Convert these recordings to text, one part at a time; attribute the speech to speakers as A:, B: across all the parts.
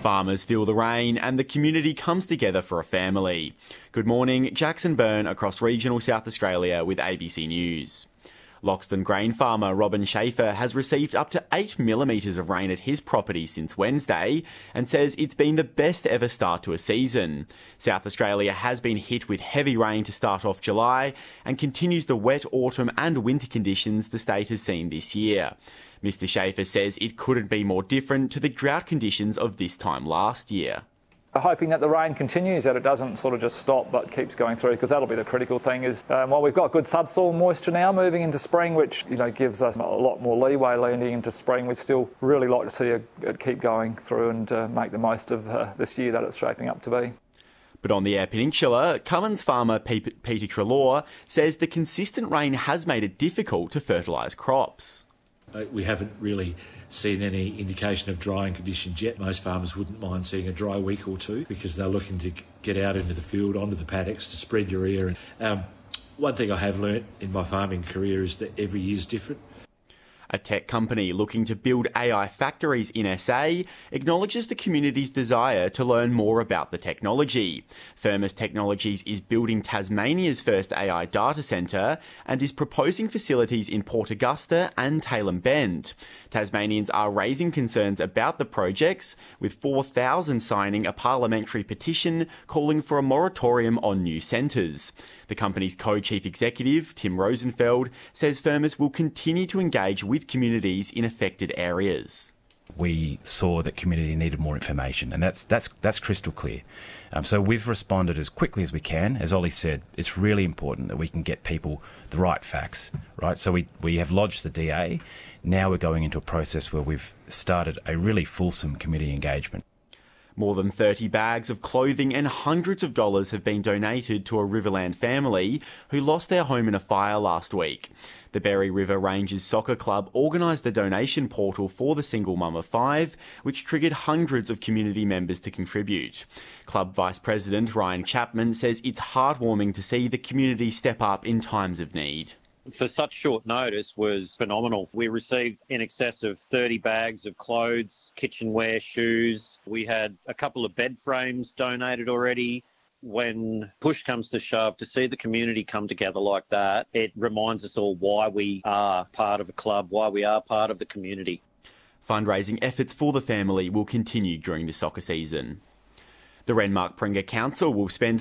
A: Farmers feel the rain and the community comes together for a family. Good morning, Jackson Byrne across regional South Australia with ABC News. Loxton grain farmer Robin Schaefer has received up to 8 millimetres of rain at his property since Wednesday and says it's been the best ever start to a season. South Australia has been hit with heavy rain to start off July and continues the wet autumn and winter conditions the state has seen this year. Mr Schaefer says it couldn't be more different to the drought conditions of this time last year.
B: Hoping that the rain continues, that it doesn't sort of just stop but keeps going through, because that'll be the critical thing. Is while we've got good subsoil moisture now moving into spring, which gives us a lot more leeway leading into spring, we'd still really like to see it keep going through and make the most of this year that it's shaping up to be.
A: But on the Eyre Peninsula, Cummins farmer Peter Trelaw says the consistent rain has made it difficult to fertilise crops.
C: We haven't really seen any indication of drying conditions yet. Most farmers wouldn't mind seeing a dry week or two because they're looking to get out into the field, onto the paddocks to spread urea. One thing I have learnt in my farming career is that every year is different.
A: A tech company looking to build AI factories in SA acknowledges the community's desire to learn more about the technology. Firmus Technologies is building Tasmania's first AI data centre and is proposing facilities in Port Augusta and Tailem Bend. Tasmanians are raising concerns about the projects, with 4,000 signing a parliamentary petition calling for a moratorium on new centres. The company's co-chief executive, Tim Rosenfeld, says Firmus will continue to engage with communities in affected areas.
D: We saw that community needed more information, and that's crystal clear. So we've responded as quickly as we can. As Ollie said, it's really important that we can get people the right facts, right? So we have lodged the DA. Now we're going into a process where we've started a really fulsome community engagement.
A: More than 30 bags of clothing and hundreds of dollars have been donated to a Riverland family who lost their home in a fire last week. The Berry River Rangers Soccer Club organised a donation portal for the single mum of 5, which triggered hundreds of community members to contribute. Club Vice President Ryan Chapman says it's heartwarming to see the community step up in times of need.
E: For such short notice was phenomenal. We received in excess of 30 bags of clothes, kitchenware, shoes. We had a couple of bed frames donated already. When push comes to shove, to see the community come together like that, it reminds us all why we are part of a club, why we are part of the community.
A: Fundraising efforts for the family will continue during the soccer season. The Renmark-Pringa Council will spend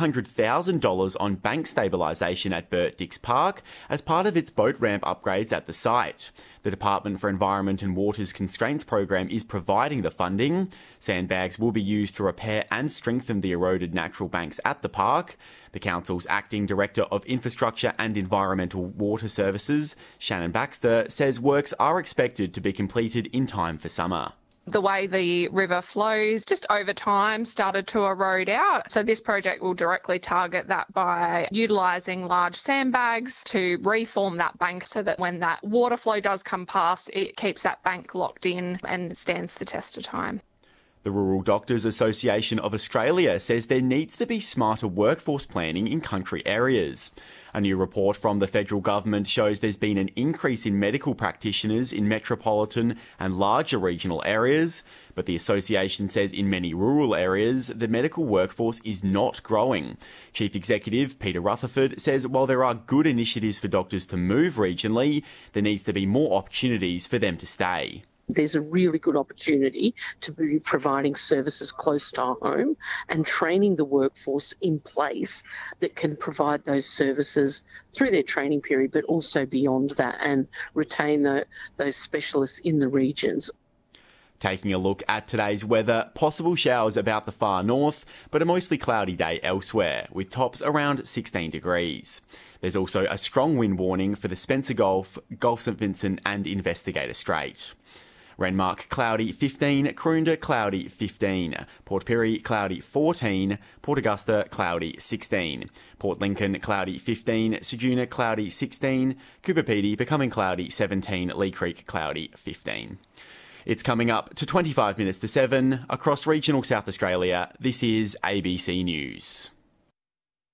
A: $300,000 on bank stabilisation at Burt Dix Park as part of its boat ramp upgrades at the site. The Department for Environment and Water's Constraints Program is providing the funding. Sandbags will be used to repair and strengthen the eroded natural banks at the park. The Council's Acting Director of Infrastructure and Environmental Water Services, Shannon Baxter, says works are expected to be completed in time for summer.
F: The way the river flows just over time started to erode out. So this project will directly target that by utilising large sandbags to reform that bank so that when that water flow does come past, it keeps that bank locked in and stands the test of time.
A: The Rural Doctors Association of Australia says there needs to be smarter workforce planning in country areas. A new report from the federal government shows there's been an increase in medical practitioners in metropolitan and larger regional areas, but the association says in many rural areas, the medical workforce is not growing. Chief Executive Peter Rutherford says while there are good initiatives for doctors to move regionally, there needs to be more opportunities for them to stay.
G: There's a really good opportunity to be providing services close to home and training the workforce in place that can provide those services through their training period, but also beyond that, and retain those specialists in the regions.
A: Taking a look at today's weather, possible showers about the far north, but a mostly cloudy day elsewhere, with tops around 16 degrees. There's also a strong wind warning for the Spencer Gulf, Gulf St Vincent and Investigator Strait. Renmark cloudy 15, Croonda cloudy 15, Port Pirie cloudy 14, Port Augusta cloudy 16, Port Lincoln cloudy 15, Ceduna cloudy 16, Coober Pedy becoming cloudy 17, Lee Creek cloudy 15. It's coming up to 25 minutes to 7 across regional South Australia. This is ABC News.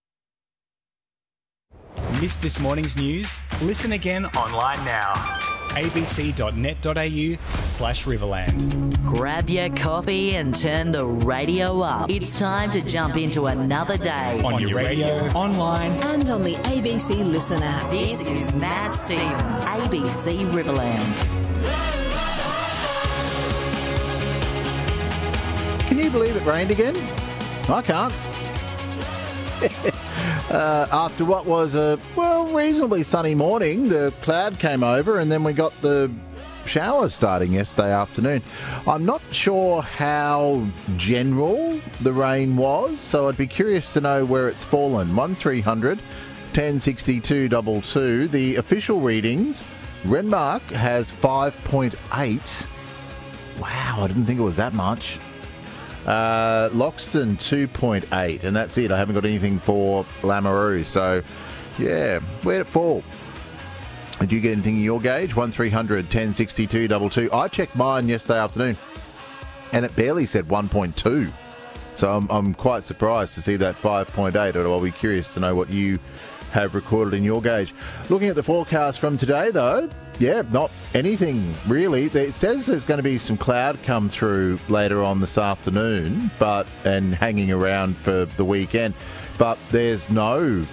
H: Missed this morning's news? Listen again online now. abc.net.au/Riverland.
I: Grab your coffee and turn the radio up. It's time to jump into another day.
H: On your radio, online,
J: and on the ABC Listen app.
I: This is Matt Stevens, ABC Riverland.
K: Can you believe it rained again? I can't. After what was a, reasonably sunny morning, the cloud came over and then we got the showers starting yesterday afternoon. I'm not sure how general the rain was, so I'd be curious to know where it's fallen. 1300 1062 22. The official readings, Renmark has 5.8. Wow, I didn't think it was that much. Loxton 2.8, and that's it. I haven't got anything for Lameroo, so yeah, where'd it fall? Did you get anything in your gauge? 1300 1062 22. I checked mine yesterday afternoon and it barely said 1.2, so I'm quite surprised to see that 5.8. I'll be curious to know what you have recorded in your gauge. Looking at the forecast from today though, yeah, not anything really. It says there's going to be some cloud come through later on this afternoon, and hanging around for the weekend, but there's no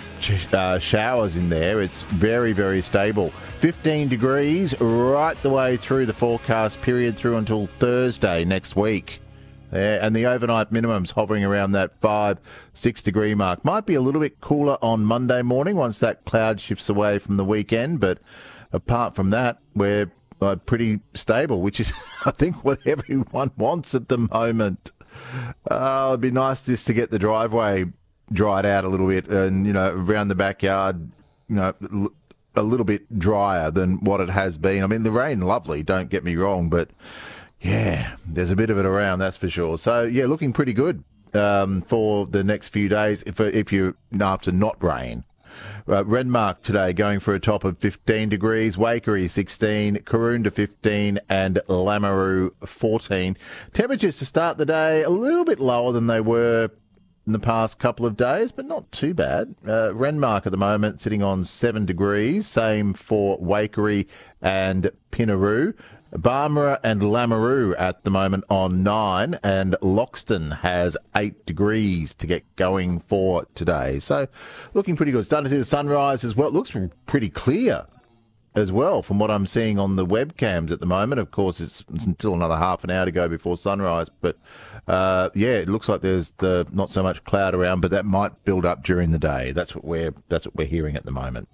K: showers in there. It's very, very stable. 15 degrees right the way through the forecast period through until Thursday next week. And the overnight minimums hovering around that 5-6 degree mark. Might be a little bit cooler on Monday morning once that cloud shifts away from the weekend, but apart from that, we're pretty stable, which is, I think, what everyone wants at the moment. It'd be nice just to get the driveway dried out a little bit and, around the backyard, a little bit drier than what it has been. I mean, the rain, lovely, don't get me wrong, but yeah, there's a bit of it around, that's for sure. So, yeah, looking pretty good for the next few days if you're after not rain. Renmark today going for a top of 15 degrees, Waikerie 16, Karoonda 15 and Lameroo 14. Temperatures to start the day a little bit lower than they were in the past couple of days, but not too bad. Renmark at the moment sitting on 7 degrees, same for Waikerie and Pinnaroo. Barmera and Lameroo at the moment on 9, and Loxton has 8 degrees to get going for today. So looking pretty good. Starting to see the sunrise as well. It looks pretty clear as well from what I'm seeing on the webcams at the moment. Of course, it's still another half an hour to go before sunrise, but yeah, it looks like there's not so much cloud around, but that might build up during the day. That's what we're hearing at the moment.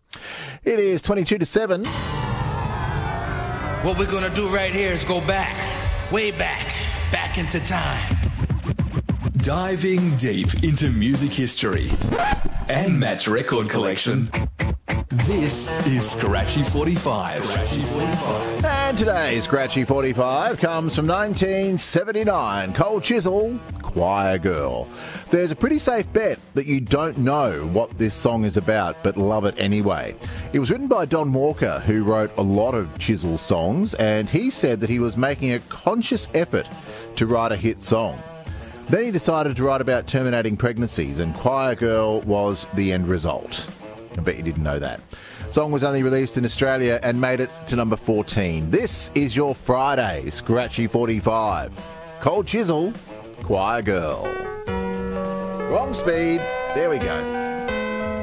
K: It is 22 to 7.
L: What we're going to do right here is go back, way back into time.
M: Diving deep into music history and Matt's record collection. This is Scratchy 45.
K: And today's Scratchy 45 comes from 1979. Cold Chisel, Choir Girl. There's a pretty safe bet that you don't know what this song is about, but love it anyway. It was written by Don Walker, who wrote a lot of Chisel songs, and he said that he was making a conscious effort to write a hit song. Then he decided to write about terminating pregnancies, and Choir Girl was the end result. I bet you didn't know that. The song was only released in Australia and made it to number 14. This is your Friday Scratchy 45. Cold Chisel, Choir Girl. Wrong speed. There we go.